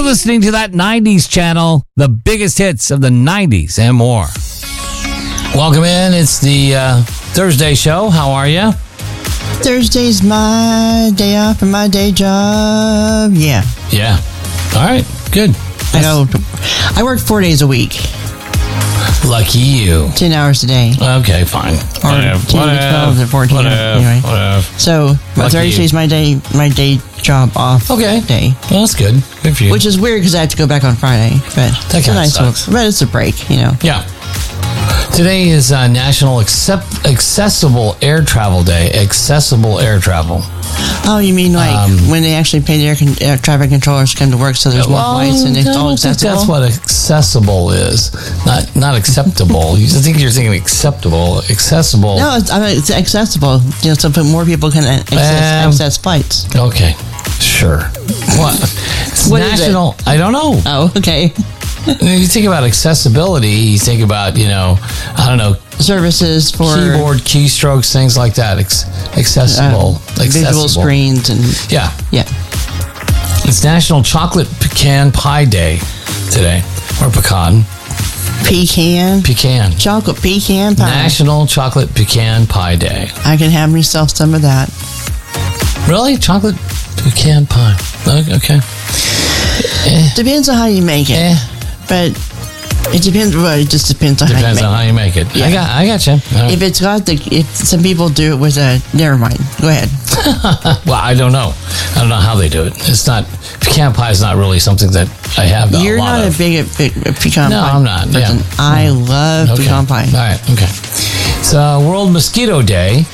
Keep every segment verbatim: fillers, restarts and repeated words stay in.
You're listening to that nineties channel, the biggest hits of the nineties and more. Welcome in. It's the uh, Thursday show. How are you? Thursday's my day off from my day job. Yeah. Yeah. All right. Good. I go. I work four days a week. Lucky you. Ten hours a day. Okay, fine. Or Whatever. ten to twelve to fourteen. Whatever. Anyway. Whatever. So my Lucky Thursday's you. my day. My day job off. Okay. Day. Well, that's good. Good for you. Which is weird because I have to go back on Friday. But That it's a kinda nice sucks. little- But it's a break, you know. Yeah. Today is uh, National Accept- Accessible Air Travel Day. Accessible air travel. Oh, you mean like Um, when they actually pay the air, con- air traffic controllers to come to work, so there's more Well, flights and it's I all don't think accessible? that's what accessible is. Not not acceptable. You think you're thinking acceptable. Accessible. No, it's, I mean, it's accessible. You know, so that more people can access, Um, access flights. Okay. Sure. What? It's What is it? national. I don't know. Oh, okay. You think about accessibility, you think about, you know, I don't know, Services for keyboard, keystrokes, things like that. Ex- accessible. uh, visual accessible. screens and Yeah. yeah. It's National Chocolate Pecan Pie Day today. Or pecan. Pecan, Pecan. chocolate pecan pie. National Chocolate Pecan Pie Day. I can have myself some of that. Really? Chocolate pecan pie. Okay. Eh, Depends on how you make it, eh. but it depends. Well, it just depends on Depends how you on make how you make it. Yeah. I got I got you. it. If it's got the, if some people do it with a, never mind. Go ahead. Well, I don't know. I don't know how they do it. It's not, pecan pie is not really something that I have a You're lot not of. a big, big pecan No, pie. I'm not, yeah. person. I love Okay. pecan pie. All right, okay. It's uh, World Mosquito Day.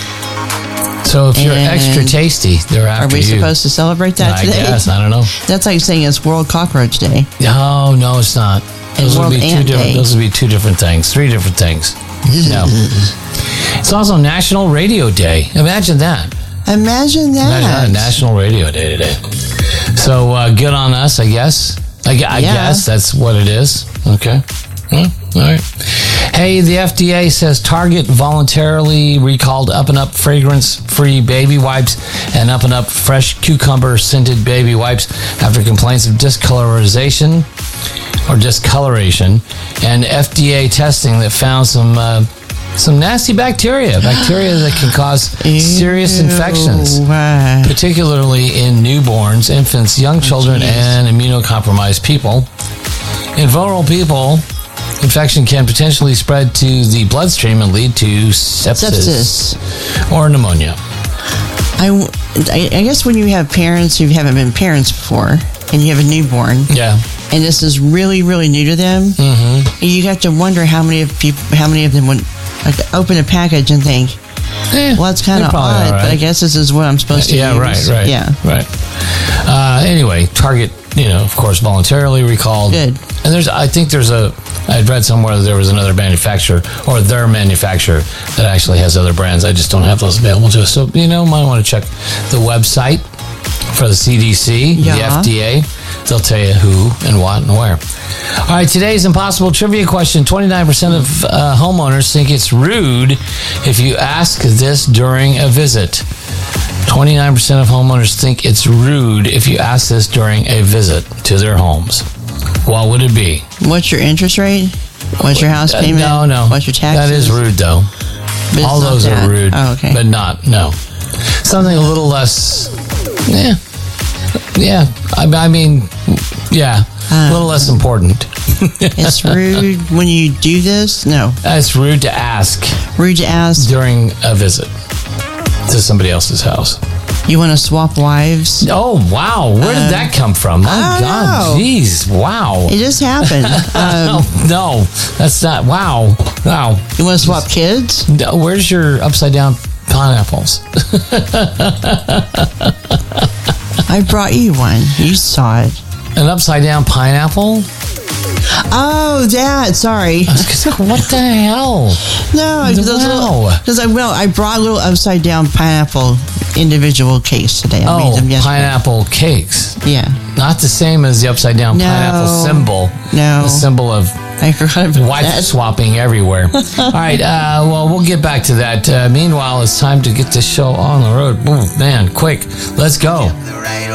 So if you're And extra tasty, they're after Are we you. supposed to celebrate that I today? guess. I don't know. That's like saying it's World Cockroach Day. No, no, it's not. Those would World be two Ant different. Day. Those would be two different things. Three different things. No. It's also National Radio Day. Imagine that. Imagine that. Imagine that. National Radio Day today. So uh, good on us, I guess. I, gu- I Yeah. guess that's what it is. Okay. Well, all right. Hey, the F D A says Target voluntarily recalled Up and Up fragrance-free baby wipes and Up and Up fresh cucumber-scented baby wipes after complaints of discolorization or discoloration and F D A testing that found some uh, some nasty bacteria, bacteria that can cause serious Ew, infections, wow. particularly in newborns, infants, young children, geez. and immunocompromised people. In vulnerable people, infection can potentially spread to the bloodstream and lead to sepsis, Sepsis. or pneumonia. I, w- I- I guess when you have parents who haven't been parents before and you have a newborn Yeah. and this is really, really new to them, Mm-hmm. you have to wonder how many of people, how many of them would like, open a package and think, Eh, well, it's kind they're of probably odd, all right. but I guess this is what I'm supposed to Yeah, use. right, right. Yeah. Right. Uh, anyway, Target, you know, of course, voluntarily recalled. Good. And there's, I think there's a, I'd read somewhere that there was another manufacturer or their manufacturer that actually has other brands. I just don't have those available to us. So, you know, might want to check the website for the C D C, the Yeah. F D A. They'll tell you who and what and where. All right, today's impossible trivia question. twenty-nine percent of uh, homeowners think it's rude if you ask this during a visit. twenty-nine percent of homeowners think it's rude if you ask this during a visit to their homes. What would it be? What's your interest rate? What's your house Uh, payment? no, no. What's your taxes? That is rude, though. But it's All not those that. are rude. Oh, okay. But not, no. Something a little less, yeah. Yeah. I, I mean, yeah. a little less important. It's rude when you do this? No. It's rude to ask Rude to ask, during a visit to somebody else's house. you want to swap wives? Oh, wow. Where did that come from? My I don't God. know. Jeez. Wow. It just happened. Um, Oh, no, that's not. Wow. Wow. you want to swap kids? No, where's your upside down pineapples? I brought you one. You saw it. An upside down pineapple? Oh, that. Sorry. What the hell? No, because Wow. I well, I brought a little upside down pineapple individual case today. I made Oh, them yesterday. pineapple cakes. Yeah. Not the same as the upside down No. pineapple symbol. No. The symbol of I forgot about wife that. swapping everywhere. All right, uh, well, we'll get back to that. Uh, meanwhile, it's time to get this show on the road. Ooh, man, quick. Let's go.